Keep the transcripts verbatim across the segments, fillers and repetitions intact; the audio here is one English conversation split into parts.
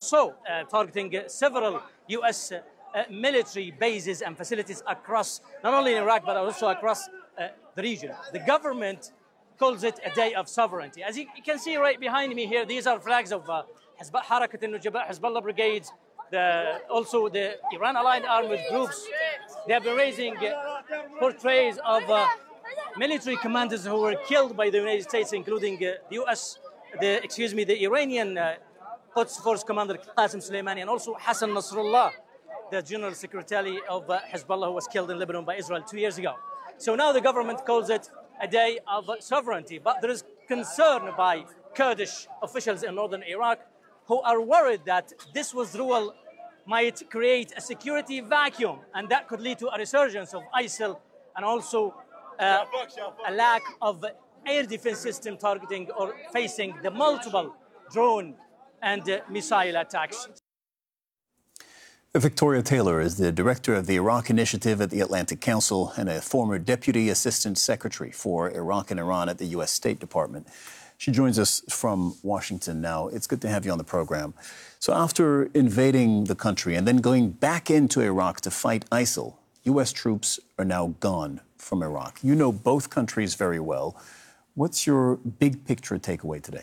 also uh, targeting uh, several U S uh, uh, military bases and facilities across, not only in Iraq, but also across uh, the region. The government calls it a day of sovereignty. As you, you can see right behind me here, these are flags of uh, Hezbollah, Harakat al-Nujaba, Hezbollah brigades, the, also the Iran-aligned armed groups. They have been raising uh, portraits of uh, military commanders who were killed by the United States, including uh, the U S, the excuse me, the Iranian uh, Quds Force commander Qasem Soleimani, and also Hassan Nasrallah, the general secretary of uh, Hezbollah, who was killed in Lebanon by Israel two years ago. So now the government calls it a day of sovereignty, but there is concern by Kurdish officials in northern Iraq who are worried that this withdrawal might create a security vacuum, and that could lead to a resurgence of ISIL and also uh, a lack of air defense system targeting or facing the multiple drone and uh, missile attacks. Victoria Taylor is the director of the Iraq Initiative at the Atlantic Council and a former deputy assistant secretary for Iraq and Iran at the U S State Department. She joins us from Washington now. It's good to have you on the program. So after invading the country and then going back into Iraq to fight ISIL, U S troops are now gone from Iraq. You know both countries very well. What's your big picture takeaway today?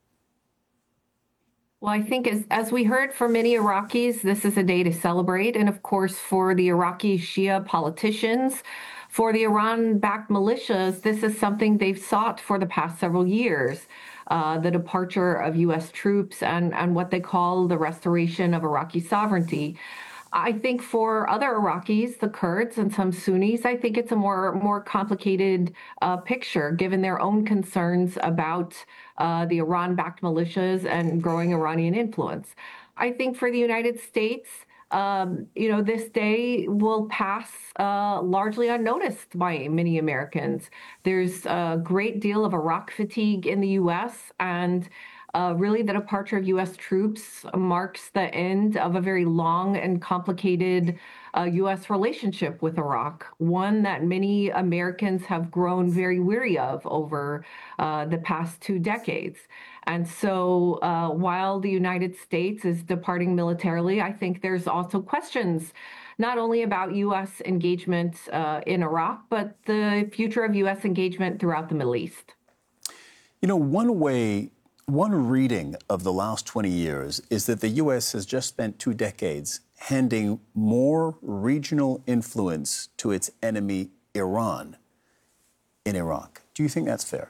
Well, I think as, as we heard from many Iraqis, this is a day to celebrate. And of course, for the Iraqi Shia politicians, for the Iran-backed militias, this is something they've sought for the past several years, uh, the departure of U S troops and, and what they call the restoration of Iraqi sovereignty. I think for other Iraqis, the Kurds and some Sunnis, I think it's a more more complicated uh, picture given their own concerns about uh, the Iran-backed militias and growing Iranian influence. I think for the United States, um, you know, this day will pass uh, largely unnoticed by many Americans. There's a great deal of Iraq fatigue in the U S, and Uh, really, the departure of U S troops marks the end of a very long and complicated uh, U S relationship with Iraq, one that many Americans have grown very weary of over uh, the past two decades. And so uh, while the United States is departing militarily, I think there's also questions not only about U S engagement uh, in Iraq, but the future of U S engagement throughout the Middle East. You know, one way One reading of the last twenty years is that the U S has just spent two decades handing more regional influence to its enemy, Iran, in Iraq. Do you think that's fair?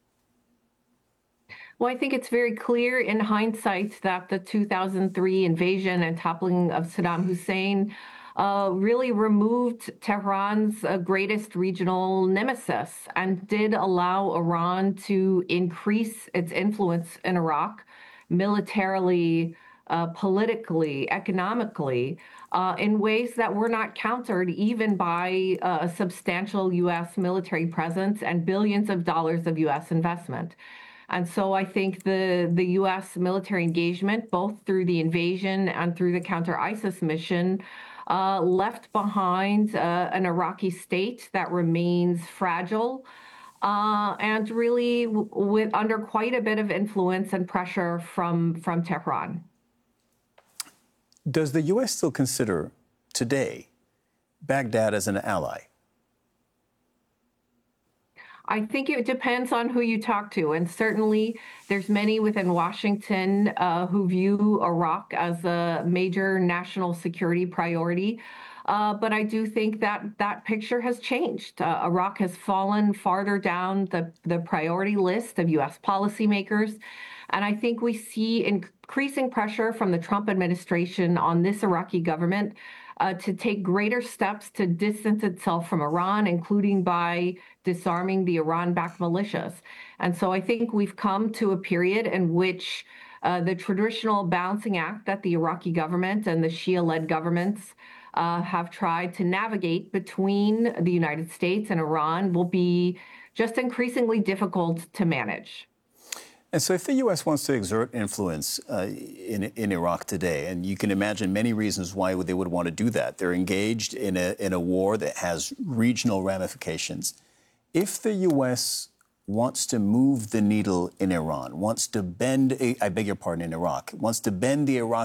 Well, I think it's very clear in hindsight that the two thousand three invasion and toppling of Saddam Hussein Uh, really removed Tehran's uh, greatest regional nemesis and did allow Iran to increase its influence in Iraq militarily, uh, politically, economically, uh, in ways that were not countered even by uh, a substantial U S military presence and billions of dollars of U S investment. And so I think the, the U S military engagement, both through the invasion and through the counter-ISIS mission, Uh, left behind uh, an Iraqi state that remains fragile uh, and really w with under quite a bit of influence and pressure from, from Tehran. Does the U S still consider today Baghdad as an ally? I think it depends on who you talk to. And certainly there's many within Washington uh, who view Iraq as a major national security priority. Uh, but I do think that that picture has changed. Uh, Iraq has fallen farther down the, the priority list of U S policymakers. And I think we see increasing pressure from the Trump administration on this Iraqi government Uh, to take greater steps to distance itself from Iran, including by disarming the Iran-backed militias. And so I think we've come to a period in which uh, the traditional balancing act that the Iraqi government and the Shia-led governments uh, have tried to navigate between the United States and Iran will be just increasingly difficult to manage. And so if the U S wants to exert influence uh, in, in Iraq today, and you can imagine many reasons why they would want to do that. They're engaged in a, in a war that has regional ramifications. If the U S wants to move the needle in Iran, wants to bend, I beg your pardon, in Iraq, wants to bend the Iraq